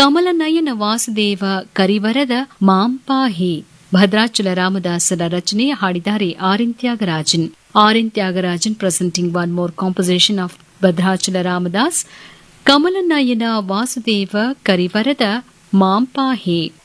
ಕಮಲನಯನ ವಾಸುದೇವ ಕರಿವರದ ಮಾಂಪಾಹಿ. ಭದ್ರಾಚಲ ರಾಮದಾಸರ ರಚನೆ, ಹಾಡಿದ್ದಾರೆ RN Thyagarajan. RN Thyagarajan presenting one more composition of Bhadrachala Ramdas, ಕಮಲನಯನ Vasudeva ಕರಿವರದ ಮಾಂಪಾಹಿ.